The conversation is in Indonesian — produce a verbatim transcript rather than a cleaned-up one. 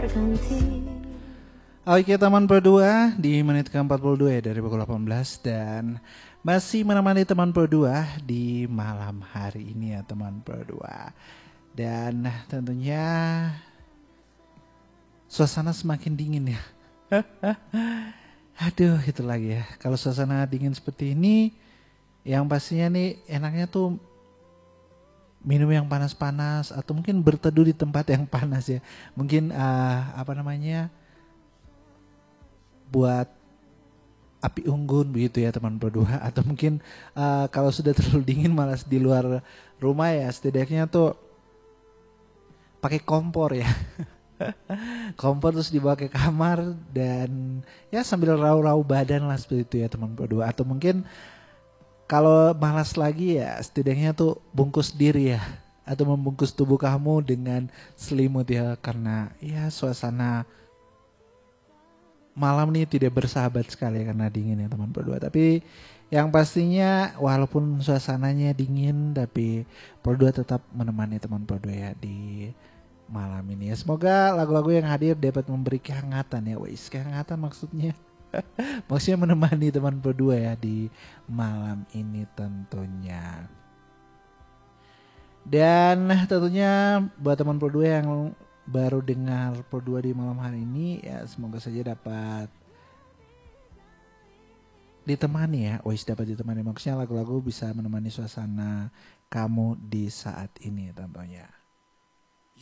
Oke teman berdua, di menit ke empat puluh dua ya dari pukul delapan belas, dan masih menemani teman berdua di malam hari ini ya teman berdua. Dan tentunya suasana semakin dingin ya. Aduh itu lagi ya, kalau suasana dingin seperti ini yang pastinya nih enaknya tuh minum yang panas-panas atau mungkin berteduh di tempat yang panas ya. Mungkin uh, apa namanya buat api unggun begitu ya teman berdua, atau mungkin uh, kalau sudah terlalu dingin malas di luar rumah ya, setidaknya tuh pakai kompor ya. Kompor terus dibawa ke kamar dan ya sambil rau-rau badan lah seperti itu ya teman berdua. Atau mungkin kalau malas lagi ya setidaknya tuh bungkus diri ya, atau membungkus tubuh kamu dengan selimut ya, karena ya suasana malam nih tidak bersahabat sekali karena dingin ya teman berdua. Tapi yang pastinya walaupun suasananya dingin, tapi berdua tetap menemani teman berdua ya di malam ini ya. Semoga lagu-lagu yang hadir dapat memberi kehangatan ya. Wais, kehangatan maksudnya maksudnya menemani teman berdua ya di malam ini tentunya. Dan tentunya buat teman berdua yang baru dengar berdua di malam hari ini ya, semoga saja dapat ditemani ya. Wais, dapat ditemani maksudnya lagu-lagu bisa menemani suasana kamu di saat ini tentunya.